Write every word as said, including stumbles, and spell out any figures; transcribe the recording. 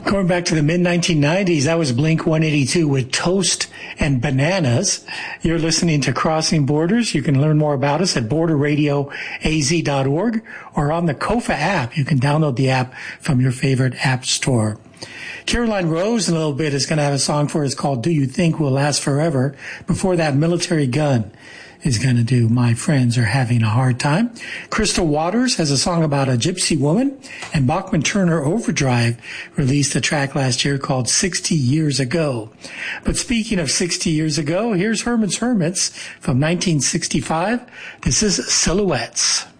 Going back to the mid nineteen nineties, that was Blink one eighty-two with Toast and Bananas. You're listening to Crossing Borders. You can learn more about us at border radio a z dot org or on the Kofa app. You can download the app from your favorite app store. Caroline Rose in a little bit is going to have a song for us called Do You Think Will Last Forever. Before that, Military Gun is going to do My Friends Are Having a Hard Time. Crystal Waters has a song about a gypsy woman, and Bachman Turner Overdrive released a track last year called sixty years ago. But speaking of sixty years ago, here's Herman's Hermits from nineteen sixty-five. This is Silhouettes.